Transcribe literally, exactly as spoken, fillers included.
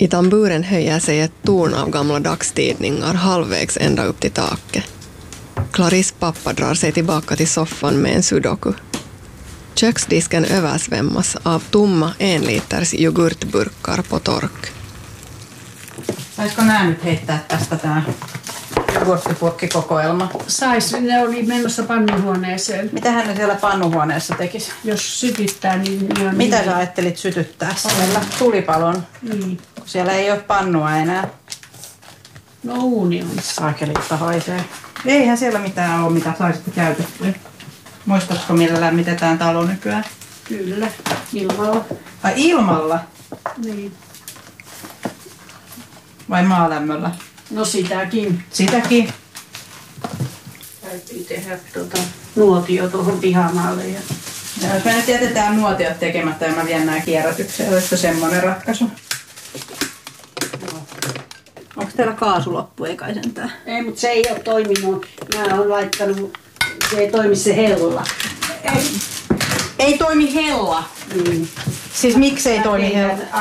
I tamburen höjer sig ett torn av gamla dagstidningar halvvägs ända upp till taket. Clarice pappa drar sig tillbaka till soffan med en sudoku. Köksdisken översvämmas av tomma enliters yoghurtburkar på tork. Saisiko nää nyt heittää tästä tää yoghurttipukkikokoelma? Sais, ne oli menossa pannuhuoneeseen. Mitähän ne siellä pannuhuoneessa tekisi? Jos sytyttää, niin... niin Mitä niin. sä ajattelit sytyttää siellä? Tulipalon? Niin. Siellä ei ole pannua enää. No uuni on. Saakelitta haisee. Eihän siellä mitään ole, mitä saisitte käytettyä. Muistatko, millä lämmitetään talo nykyään? Kyllä, ilmalla. Ai ilmalla? Niin. Vai maalämmöllä? No sitäkin. Sitäkin. Täytyy tehdä tuota nuotio tuohon pihamaalle. Ja... Ja jos me nyt jätetään nuotiot tekemättä ja mä vien nää kierrätykseen, olisiko semmonen ratkaisu? No. Onko teillä kaasu loppu, ei kai sentään? Ei, mutta se ei ole toiminut. Mä oon laittanut, se ei toimi se hella. Ei, ei toimi hella. Niin. Siis miksi ei toimi hella?